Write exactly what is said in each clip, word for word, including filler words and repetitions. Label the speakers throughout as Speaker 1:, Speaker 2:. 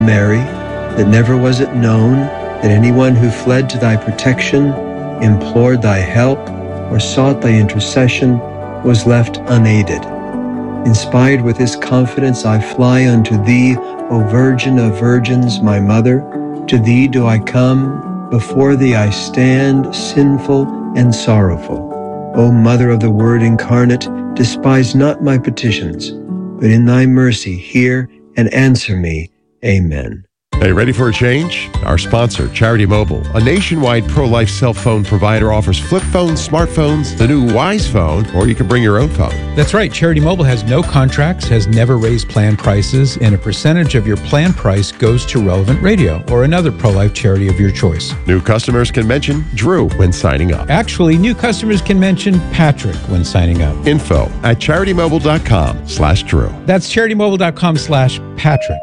Speaker 1: Mary, that never was it known that anyone who fled to thy protection, implored thy help, or sought thy intercession was left unaided. Inspired with this confidence, I fly unto thee, O Virgin of Virgins, my mother. To thee do I come, before thee I stand, sinful and sorrowful. O Mother of the Word incarnate, despise not my petitions, but in thy mercy hear and answer me. Amen.
Speaker 2: Hey, ready for a change? Our sponsor, Charity Mobile, a nationwide pro-life cell phone provider, offers flip phones, smartphones, the new Wise Phone, or you can bring your own phone.
Speaker 3: That's right. Charity Mobile has no contracts, has never raised plan prices, and a percentage of your plan price goes to Relevant Radio or another pro-life charity of your choice.
Speaker 2: New customers can mention Drew when signing up.
Speaker 3: Actually, new customers can mention Patrick when signing up.
Speaker 2: Info at CharityMobile.com slash Drew.
Speaker 3: That's CharityMobile.com slash Patrick.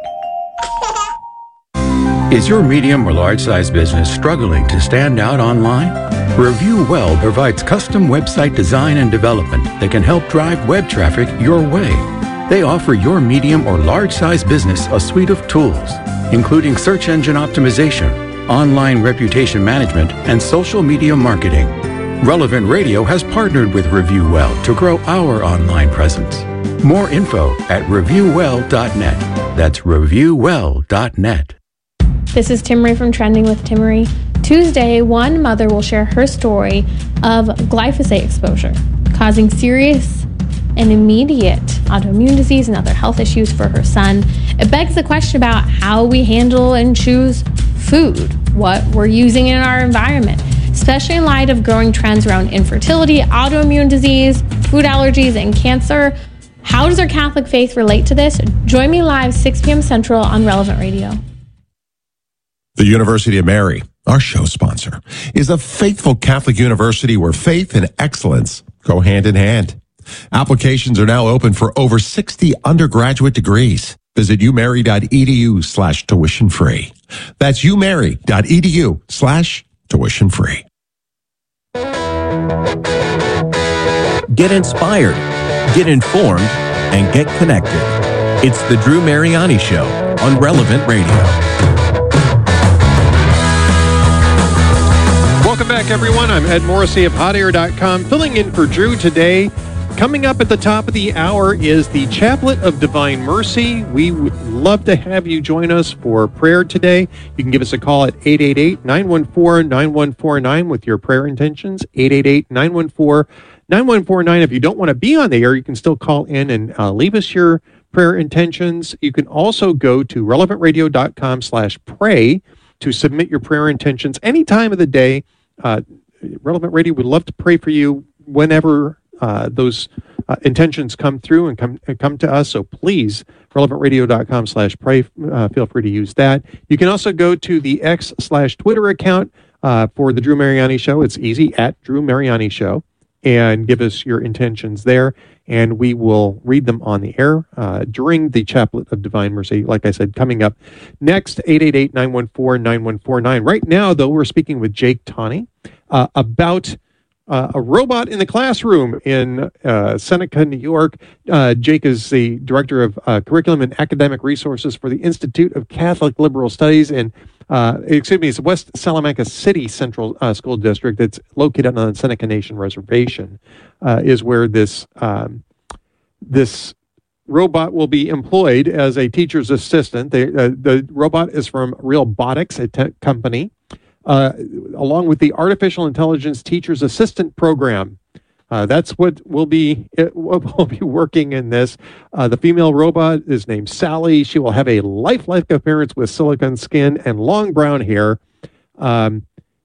Speaker 4: Is your medium or large-size business struggling to stand out online? Review Well provides custom website design and development that can help drive web traffic your way. They offer your medium or large-size business a suite of tools, including search engine optimization, online reputation management, and social media marketing. Relevant Radio has partnered with Review Well to grow our online presence. More info at review well dot net. That's review well dot net.
Speaker 5: This is Timmery from Trending with Timmery. Tuesday, one mother will share her story of glyphosate exposure, causing serious and immediate autoimmune disease and other health issues for her son. It begs the question about how we handle and choose food, what we're using in our environment, especially in light of growing trends around infertility, autoimmune disease, food allergies, and cancer. How does our Catholic faith relate to this? Join me live six p.m. Central on Relevant Radio.
Speaker 2: The University of Mary, our show sponsor, is a faithful Catholic university where faith and excellence go hand in hand. Applications are now open for over sixty undergraduate degrees. Visit umary.edu slash tuition free. That's umary.edu slash tuition free.
Speaker 6: Get inspired, get informed, and get connected. It's the Drew Mariani Show on Relevant Radio.
Speaker 7: Welcome back, everyone. I'm Ed Morrissey of hot air dot com, filling in for Drew today. Coming up at the top of the hour is the Chaplet of Divine Mercy. We would love to have you join us for prayer today. You can give us a call at eight eight eight, nine one four, nine one four nine with your prayer intentions, eight eight eight, nine one four, nine one four nine. If you don't want to be on the air, you can still call in and uh, leave us your prayer intentions. You can also go to relevant radio dot com slash pray to submit your prayer intentions any time of the day. Uh, Relevant Radio would love to pray for you whenever uh, those uh, intentions come through and come and come to us. So please, relevant radio dot com slash pray. Uh, feel free to use that. You can also go to the X slash Twitter account uh, for the Drew Mariani Show. It's easy, at Drew Mariani Show, and give us your intentions there, and we will read them on the air uh, during the Chaplet of Divine Mercy. Like I said, coming up next, eight eight eight, nine one four, nine one four nine. Right now, though, we're speaking with Jake Tawney uh, about uh, a robot in the classroom in uh, Seneca, New York. Uh, Jake is the Director of uh, Curriculum and Academic Resources for the Institute of Catholic Liberal Studies, and Uh, excuse me, it's West Salamanca City Central uh, School District. It's located on the Seneca Nation Reservation, uh, is where this um, this robot will be employed as a teacher's assistant. They, uh, the robot is from Realbotics, a tech company, uh, along with the Artificial Intelligence Teacher's Assistant Program. Uh, that's what will be it will be working in this. Uh, the female robot is named Sally. She will have a lifelike appearance with silicone skin and long brown hair. Um,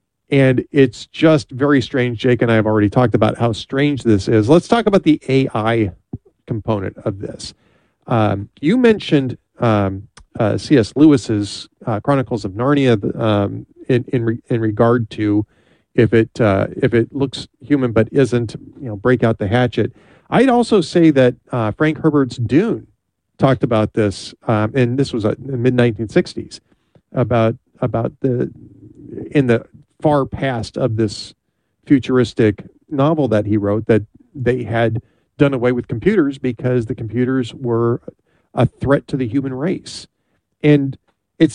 Speaker 7: and it's just very strange. Jake and I have already talked about how strange this is. Let's talk about the A I component of this. Um, you mentioned um, uh, C S Lewis's uh, Chronicles of Narnia um, in in, re- in regard to if it uh, if it looks human but isn't, you know, break out the hatchet. I'd also say that uh, Frank Herbert's Dune talked about this, um, and this was uh, in the mid nineteen sixties, about about the in the far past of this futuristic novel that he wrote, that they had done away with computers because the computers were a threat to the human race. And